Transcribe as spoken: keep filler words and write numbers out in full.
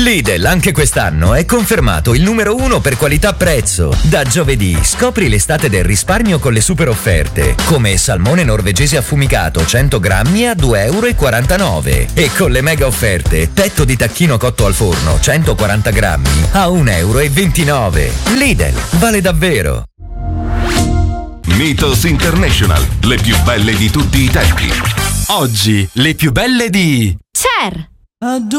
Lidl anche quest'anno è confermato il numero uno per qualità-prezzo. Da giovedì scopri l'estate del risparmio con le super offerte, come salmone norvegese affumicato cento grammi a due e quarantanove euro e con le mega offerte petto di tacchino cotto al forno centoquaranta grammi a un e ventinove euro. Lidl, vale davvero. Mythos International, le più belle di tutti i tempi. Oggi le più belle di Cher.